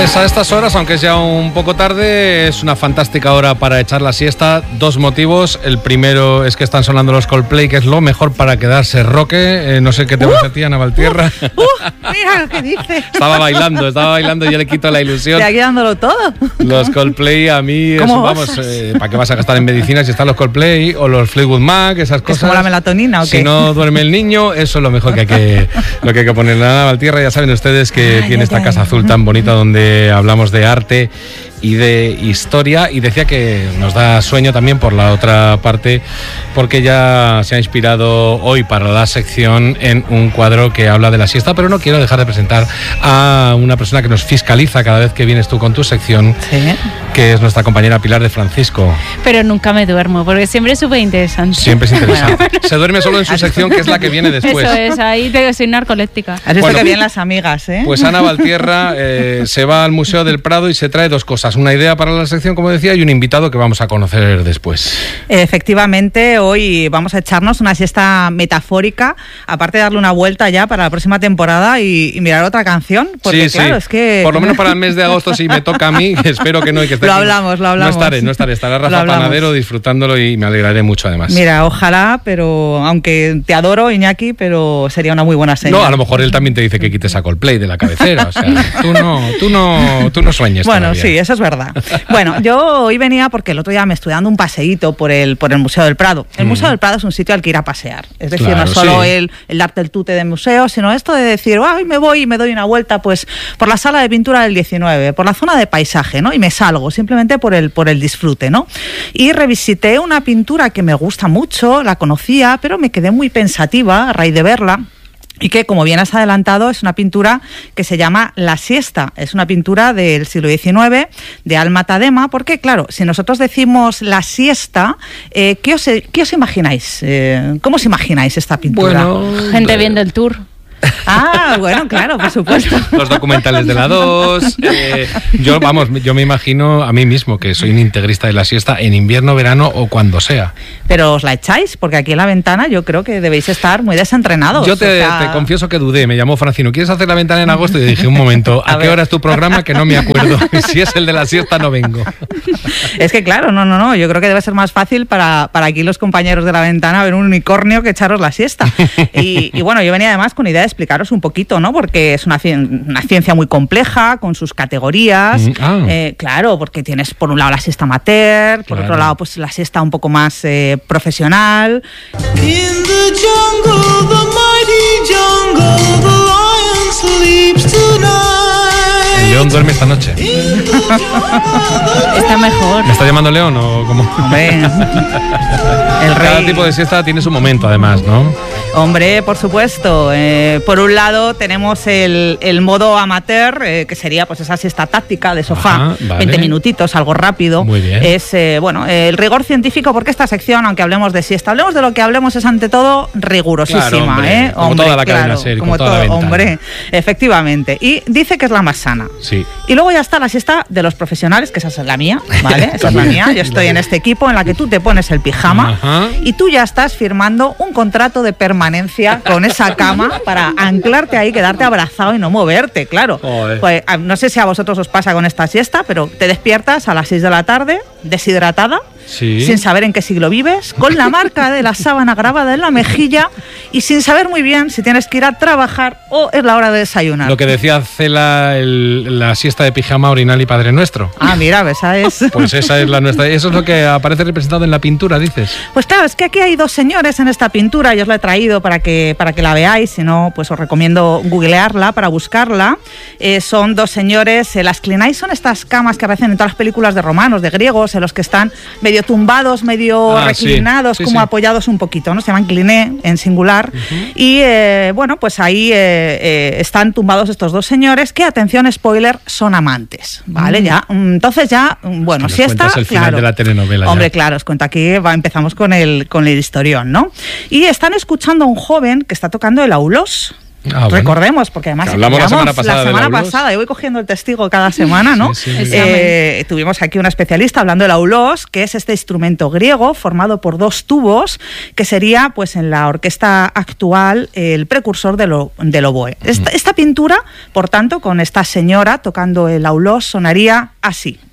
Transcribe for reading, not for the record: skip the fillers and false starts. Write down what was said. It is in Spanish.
Pues a estas horas, aunque es ya un poco tarde, es una fantástica hora para echar la siesta. Dos motivos. El primero es que están sonando los Coldplay, que es lo mejor para quedarse roque. No sé qué te pasa a ti, Ana Valtierra. Mira lo que dice. Estaba bailando y yo le quito la ilusión. Estoy aquí dándolo todo. Los Coldplay a mí, eso, vamos, ¿para qué vas a gastar en medicinas si están los Coldplay o los Fleetwood Mac, esas cosas? ¿Es como la melatonina o qué? Si no duerme el niño, eso es lo mejor que hay que ponerle. Ana Valtierra, ya saben ustedes que tiene esta casa azul tan bonita donde hablamos de arte y de historia, y decía que nos da sueño también por la otra parte, porque ya se ha inspirado hoy para la sección en un cuadro que habla de la siesta, pero no quiero dejar de presentar a una persona que nos fiscaliza cada vez que vienes tú con tu sección, ¿sí? Que es nuestra compañera Pilar de Francisco. Pero nunca me duermo, porque siempre es súper interesante. Siempre es interesante. Bueno. Se duerme solo en su sección, que es la que viene después. Eso es, ahí soy narcoléptica. Has visto que bien las amigas, ¿eh? Pues Ana Valtierra se va al Museo del Prado y se trae dos cosas: una idea para la sección, como decía, y un invitado que vamos a conocer después. Efectivamente, hoy vamos a echarnos una siesta metafórica, aparte de darle una vuelta ya para la próxima temporada y mirar otra canción, porque claro, es que... Por lo menos para el mes de agosto, si me toca a mí, espero que no, y que esté Lo hablamos. No estaré, estará Rafa Panadero disfrutándolo y me alegraré mucho además. Mira, ojalá, pero aunque te adoro, Iñaki, pero sería una muy buena señal. No, a lo mejor él también te dice que quites a Coldplay de la cabecera, o sea, tú no sueñes. Bueno, todavía. Sí, eso es verdad. Bueno, yo hoy venía porque el otro día me estoy dando un paseíto por el Museo del Prado. El Museo del Prado es un sitio al que ir a pasear. Es decir, claro, no solo el darte el tute de museo, sino esto de decir, ay, me voy y me doy una vuelta pues por la sala de pintura del 19, por la zona de paisaje, ¿no? Y me salgo simplemente por el disfrute, ¿no? Y revisité una pintura que me gusta mucho, la conocía, pero me quedé muy pensativa a raíz de verla. Y que, como bien has adelantado, es una pintura que se llama La siesta. Es una pintura del siglo XIX, de Alma Tadema, porque, claro, si nosotros decimos la siesta, ¿qué os imagináis? ¿Cómo os imagináis esta pintura? Bueno, gente viendo el tour. Ah, bueno, claro, por supuesto. Los documentales de la 2. Yo me imagino a mí mismo que soy un integrista de la siesta en invierno, verano o cuando sea. Pero os la echáis, porque aquí en la ventana yo creo que debéis estar muy desentrenados. Yo te confieso que dudé, me llamó Francino, ¿quieres hacer la ventana en agosto? Y dije, un momento, ¿a qué hora es tu programa? Que no me acuerdo. Si es el de la siesta no vengo. Es que claro, no, yo creo que debe ser más fácil para aquí los compañeros de la ventana ver un unicornio que echaros la siesta. Y bueno, yo venía además con idea de explicaros un poquito, ¿no? Porque es una ciencia muy compleja, con sus categorías. Claro, porque tienes por un lado la siesta amateur, por otro lado pues la siesta un poco más profesional. In the jungle, the mighty jungle, the lion sleeps tonight. El león duerme esta noche. Está mejor. ¿Me está llamando León o cómo? Hombre, el rey. Cada tipo de siesta tiene su momento, además, ¿no? Hombre, por supuesto. Por un lado tenemos el modo amateur, que sería pues esa siesta táctica de sofá, 20 minutitos, algo rápido. Muy bien. Es el rigor científico, porque esta sección, aunque hablemos de siesta, hablemos de lo que hablemos, es ante todo rigurosísima. Claro, hombre, como toda la cadena serie, como toda la ventana. Hombre, efectivamente. Y dice que es la más sana. Sí. Y luego ya está la siesta de los profesionales, que esa es la mía, ¿vale? Esa es la mía. Yo estoy en este equipo en la que tú te pones el pijama y tú ya estás firmando un contrato de permanencia con esa cama para anclarte ahí, quedarte abrazado y no moverte, claro. Pues, no sé si a vosotros os pasa con esta siesta, pero te despiertas a las 6 de la tarde, deshidratada, sin saber en qué siglo vives, con la marca de la sábana grabada en la mejilla y sin saber muy bien si tienes que ir a trabajar o es la hora de desayunar. Lo que decía Cela, la siesta de pijama, orinal y Padre Nuestro. Ah, mira, esa es. Pues esa es la nuestra. Eso es lo que aparece representado en la pintura, dices. Pues claro, es que aquí hay dos señores en esta pintura, yo os la he traído para que la veáis, si no, pues os recomiendo googlearla para buscarla. Son dos señores, las clinais son estas camas que aparecen en todas las películas de romanos, de griegos, en los que están medio tumbados, medio reclinados, como apoyados un poquito, ¿no? Se llaman cliné en singular. Y bueno, pues ahí están tumbados estos dos señores que, atención, spoiler, son amantes, ¿vale? Ya, entonces ya, bueno, si está, el final de la telenovela. Hombre, claro, os cuento aquí, empezamos con el historión, ¿no? Y están escuchando a un joven que está tocando el aulós. Bueno. Recordemos, porque además hablamos la semana pasada, yo voy cogiendo el testigo cada semana, ¿no? Sí. Tuvimos aquí una especialista hablando del aulos, que es este instrumento griego formado por 2 tubos, que sería, pues en la orquesta actual, el precursor del oboe. Esta pintura, por tanto, con esta señora tocando el aulos, sonaría así.